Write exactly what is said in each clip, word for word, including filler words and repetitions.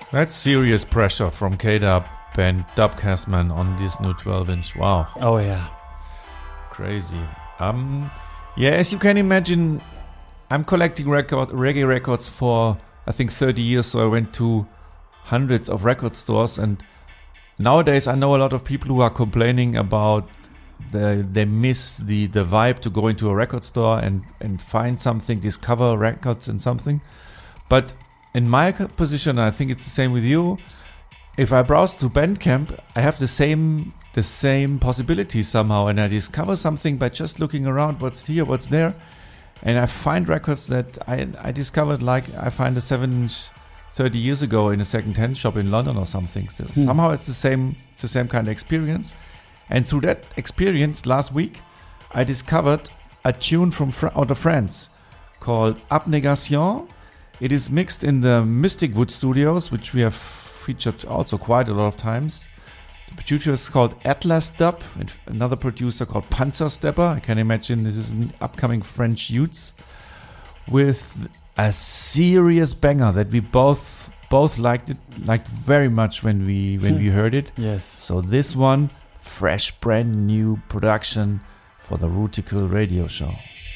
That's serious pressure from K-Dub and Dubcastman on this new twelve inch. Wow. Oh yeah. Crazy. Um, yeah, as you can imagine, I'm collecting record reggae records for I think thirty years, so I went to hundreds of record stores, and nowadays I know a lot of people who are complaining about the, they miss the, the vibe to go into a record store and, and find something, discover records and something. But in my position, I think it's the same with you. If I browse to Bandcamp, I have the same the same possibilities somehow, and I discover something by just looking around, what's here, what's there, and I find records that I I discovered, like I find a seven inch thirty years ago in a second-hand shop in London or something. So hmm. Somehow it's the same it's the same kind of experience, and through that experience, last week I discovered a tune from Fra- out of France called Abnégation. It is mixed in the Mystic Wood Studios, which we have featured also quite a lot of times. The producer is called Atlas Dub, and another producer called Panzer Stepper. I can imagine this is an upcoming French youths with a serious banger that we both both liked it liked very much when we when we heard it. Yes. So this one, fresh, brand new production for the Rutical Radio Show.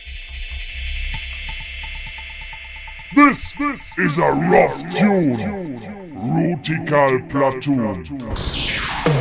This, this is a rough tune. Rutical Platoon.